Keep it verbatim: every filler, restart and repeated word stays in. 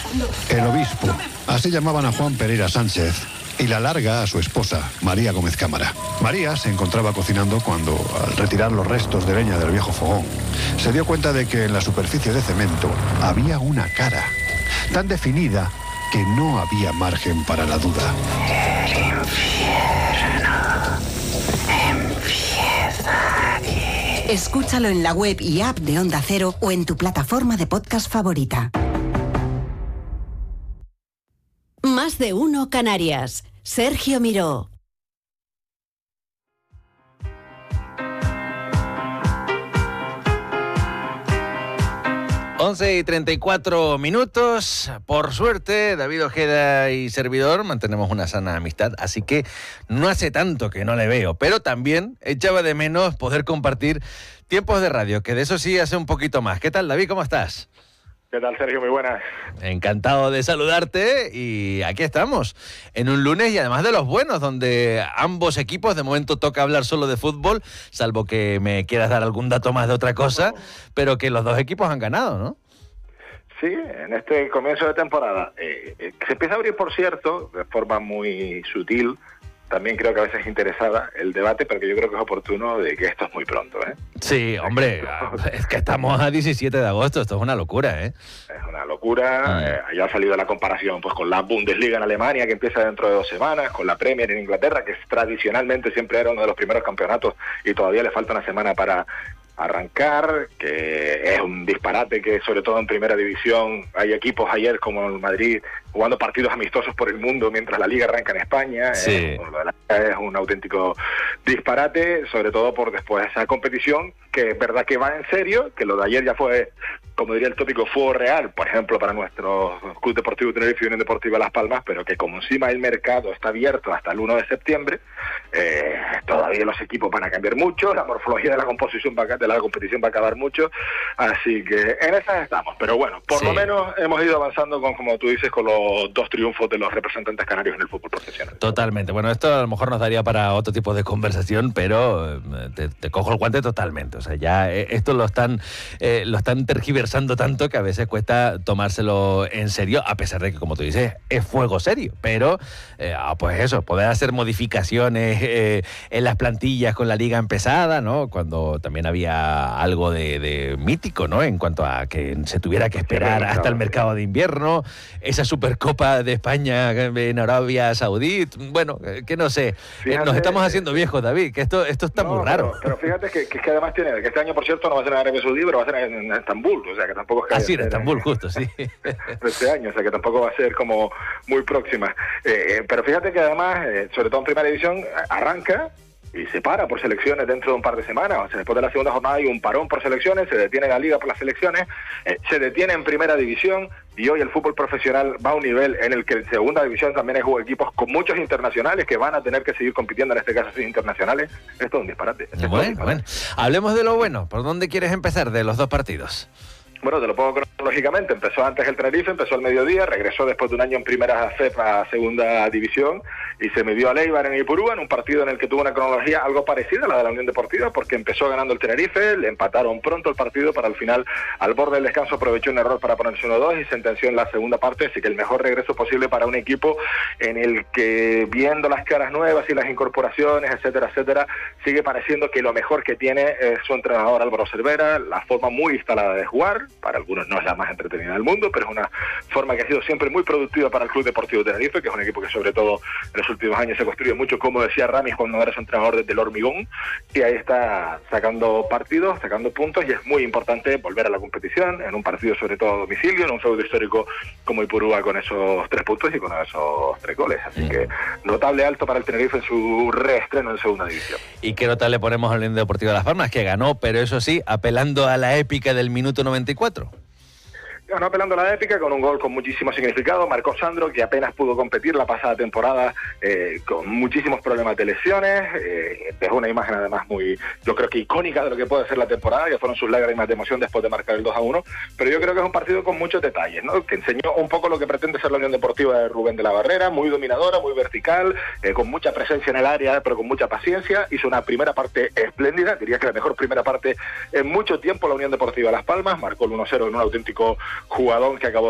El obispo, así llamaban a Juan Pereira Sánchez, y la larga a su esposa, María Gómez Cámara. María se encontraba cocinando cuando, al retirar los restos de leña del viejo fogón, se dio cuenta de que en la superficie de cemento había una cara, tan definida que no había margen para la duda. El infierno empieza aquí. Escúchalo en la web y app de Onda Cero o en tu plataforma de podcast favorita. Más de uno Canarias. Sergio Miró. once y treinta y cuatro minutos. Por suerte, David Ojeda y servidor mantenemos una sana amistad, así que no hace tanto que no le veo, pero también echaba de menos poder compartir tiempos de radio, que de eso sí hace un poquito más. ¿Qué tal, David? ¿Cómo estás? ¿Qué tal, Sergio? Muy buenas. Encantado de saludarte y aquí estamos, en un lunes y además de los buenos, donde ambos equipos, de momento toca hablar solo de fútbol, salvo que me quieras dar algún dato más de otra cosa, pero que los dos equipos han ganado, ¿no? Sí, en este comienzo de temporada. Eh, eh, se empieza a abrir, por cierto, de forma muy sutil, también creo que a veces interesada el debate, pero que yo creo que es oportuno de que esto es muy pronto, ¿eh? Sí, hombre, es que estamos a diecisiete de agosto, esto es una locura, ¿eh? Es una locura, ah. eh, ya ha salido la comparación pues con la Bundesliga en Alemania, que empieza dentro de dos semanas, con la Premier en Inglaterra, que tradicionalmente siempre era uno de los primeros campeonatos y todavía le falta una semana para arrancar, que es un disparate que sobre todo en primera división hay equipos ayer como el Madrid jugando partidos amistosos por el mundo mientras la Liga arranca en España. Sí. Eh, lo de la Liga es un auténtico disparate, sobre todo por después de esa competición, que es verdad que va en serio, que lo de ayer ya fue, como diría el tópico, fuego real, por ejemplo, para nuestro Club Deportivo Tenerife y Unión Deportiva Las Palmas, pero que como encima el mercado está abierto hasta el uno de septiembre, eh, todavía los equipos van a cambiar mucho, la morfología de la composición va a, de la competición va a acabar mucho, así que en esas estamos, pero bueno, por sí. lo menos hemos ido avanzando con, como tú dices, con los dos triunfos de los representantes canarios en el fútbol profesional. Totalmente, bueno, esto a lo mejor nos daría para otro tipo de conversación, pero te, te cojo el guante totalmente, o sea, ya esto lo están, eh, lo están tergiversando tanto que a veces cuesta tomárselo en serio, a pesar de que, como tú dices, es fuego serio, pero eh, pues eso, poder hacer modificaciones eh, en las plantillas con la liga empezada, ¿no? Cuando también había algo de, de mítico, ¿no? En cuanto a que se tuviera que esperar hasta el mercado de invierno, esa Supercopa de España en Arabia Saudí, bueno, que no sé, fíjate, nos estamos haciendo viejos, David, que esto esto está no, muy raro. Pero, pero fíjate que, que, que además tiene, que este año, por cierto, no va a ser en Arabia Saudí, pero va a ser en, en Estambul, o sea que tampoco es que... Ah, sí, en Estambul, en, justo, sí. Este año, o sea que tampoco va a ser como muy próxima. Eh, pero fíjate que además, eh, sobre todo en primera división, arranca y se para por selecciones dentro de un par de semanas. O sea, después de la segunda jornada hay un parón por selecciones, se detiene la liga por las selecciones, eh, se detiene en primera división y hoy el fútbol profesional va a un nivel en el que en segunda división también hay equipos con muchos internacionales que van a tener que seguir compitiendo, en este caso sin internacionales. Esto es un disparate. Esto bueno, es un disparate. bueno, hablemos de lo bueno. ¿Por dónde quieres empezar de los dos partidos? Bueno, te lo pongo cronológicamente. Empezó antes el Tenerife, empezó al mediodía, regresó después de un año en primera C E P a segunda división y se midió a Leibar en Ipurúa en un partido en el que tuvo una cronología algo parecida a la de la Unión Deportiva, porque empezó ganando el Tenerife, le empataron pronto el partido, para al final, al borde del descanso, aprovechó un error para ponerse uno dos y sentenció en la segunda parte, así que el mejor regreso posible para un equipo en el que, viendo las caras nuevas y las incorporaciones, etcétera, etcétera, sigue pareciendo que lo mejor que tiene es su entrenador Álvaro Cervera, la forma muy instalada de jugar. Para algunos no es la más entretenida del mundo, pero es una forma que ha sido siempre muy productiva para el Club Deportivo Tenerife, que es un equipo que sobre todo en los últimos años se construye mucho, como decía Ramis cuando era su entrenador, desde el hormigón, y ahí está sacando partidos, sacando puntos, y es muy importante volver a la competición en un partido sobre todo a domicilio, en un feudo histórico como Ipurúa, con esos tres puntos y con esos tres goles, así que notable alto para el Tenerife en su reestreno en segunda división. ¿Y qué nota le ponemos al Unión Deportiva Las Palmas, que ganó, pero eso sí, apelando a la épica del minuto noventa y cuatro? Ganó apelando a la épica con un gol con muchísimo significado. Marcó Sandro, que apenas pudo competir la pasada temporada eh, con muchísimos problemas de lesiones. Eh, dejó una imagen además muy, yo creo que icónica de lo que puede ser la temporada, que fueron sus lágrimas de emoción después de marcar el dos a uno. Pero yo creo que es un partido con muchos detalles, ¿no? Que enseñó un poco lo que pretende ser la Unión Deportiva de Rubén de la Barrera, muy dominadora, muy vertical, eh, con mucha presencia en el área, pero con mucha paciencia. Hizo una primera parte espléndida, diría que la mejor primera parte en mucho tiempo la Unión Deportiva Las Palmas. Marcó el uno cero en un auténtico jugador que acabó